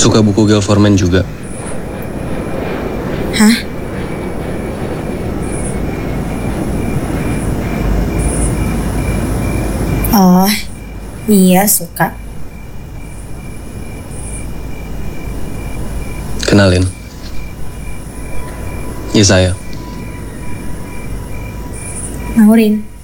Suka buku Gail Forman juga? Hah? Oh, iya suka. Kenalin. Yesaya. Maurin.